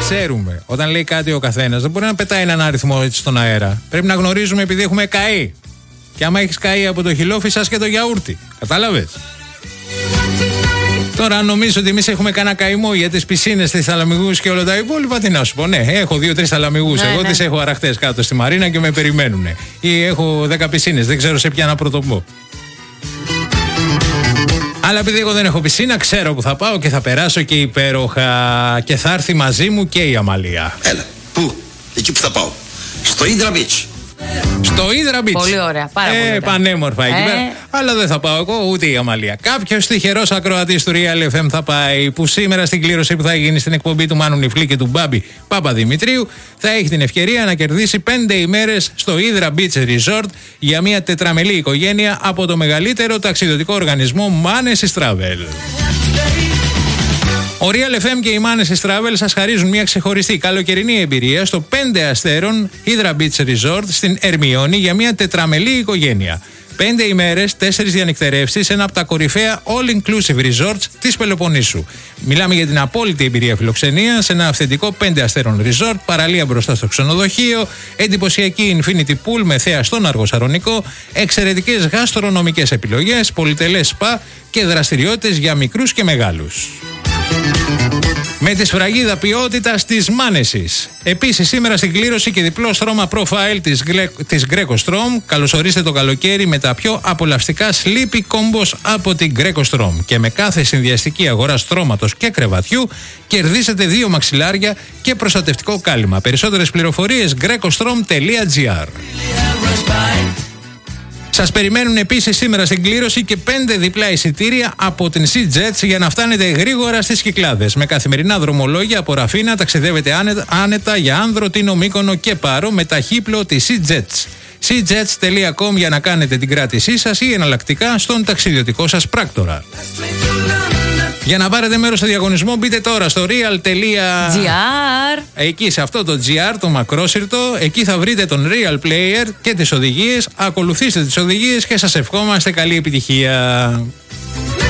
ξέρουμε. Όταν λέει κάτι ο καθένας, δεν μπορεί να πετάει έναν αριθμό έτσι στον αέρα. Πρέπει να γνωρίζουμε επειδή έχουμε καεί. Και άμα έχεις καεί από το χυλόφι, σας και το γιαούρτι. Κατάλαβες? Τώρα, αν νομίζω ότι εμείς έχουμε κανένα καημό για τις πισίνες, τις θαλαμιγούς και όλα τα υπόλοιπα, τι να σου πω. Ναι, έχω 2-3 θαλαμιγούς. Εγώ τις έχω αραχτές κάτω στη Μαρίνα και με περιμένουν. Ή έχω 10 πισίνες, δεν ξέρω σε ποια να πρωτοπώ. Αλλά επειδή εγώ δεν έχω πισίνα, ξέρω που θα πάω και θα περάσω και υπέροχα. Και θα έρθει μαζί μου και η Αμαλία. Έλα, πού? Εκεί που θα πάω. Στο Hydra Beach. Στο Hydra Beach. Πολύ ωραία, πάρα πολύ ωραία. Πανέμορφα εκεί πέρα. Αλλά δεν θα πάω εγώ ούτε η Αμαλία. Κάποιος τυχερός ακροατής του Real FM θα πάει, που σήμερα στην κλήρωση που θα γίνει στην εκπομπή του Μάνου Νιφλή και του Μπάμπη Παπαδημητρίου θα έχει την ευκαιρία να κερδίσει 5 ημέρες στο Hydra Beach Resort για μια τετραμελή οικογένεια από το μεγαλύτερο ταξιδιωτικό οργανισμό Manesis Travel. Ο Real FM και οι Manesis Travel σας χαρίζουν μια ξεχωριστή καλοκαιρινή εμπειρία στο 5 αστέρων Hydra Beach Resort στην Ερμιόνη για μια τετραμελή οικογένεια. 5 ημέρες, 4 διανυκτερεύσεις, ένα από τα κορυφαία all-inclusive resorts της Πελοποννήσου. Μιλάμε για την απόλυτη εμπειρία φιλοξενία σε ένα αυθεντικό 5 αστέρων resort, παραλία μπροστά στο ξενοδοχείο, εντυπωσιακή infinity pool με θέα στον Αργοσαρονικό, εξαιρετικές γαστρονομικές επιλογές, πολυτελές σπα και δραστηριότητες για μικρούς και μεγάλους. Με τη σφραγίδα ποιότητας της Manesis. Επίσης σήμερα στην κλήρωση και διπλό στρώμα profile της Greco Strom. Καλωσορίστε το καλοκαίρι με τα πιο απολαυστικά sleepy combos από την Greco Strom. Και με κάθε συνδυαστική αγορά στρώματος και κρεβατιού κερδίσετε 2 μαξιλάρια και προστατευτικό κάλυμα. Περισσότερες πληροφορίες grecostrom.gr. Σας περιμένουν επίσης σήμερα στην κλήρωση και 5 διπλά εισιτήρια από την Sea Jets για να φτάνετε γρήγορα στις Κυκλάδες. Με καθημερινά δρομολόγια από Ραφίνα ταξιδεύετε άνετα για Άνδρο, Τίνο, Μύκονο και Πάρο με ταχύπλο τη Sea Jets. seajets.com για να κάνετε την κράτησή σας ή εναλλακτικά στον ταξιδιωτικό σας πράκτορα. Για να πάρετε μέρος στο διαγωνισμό μπείτε τώρα στο real.gr. Εκεί σε αυτό το GR, το μακρόσυρτο, εκεί θα βρείτε τον Real Player και τις οδηγίες. Ακολουθήστε τις οδηγίες και σας ευχόμαστε καλή επιτυχία.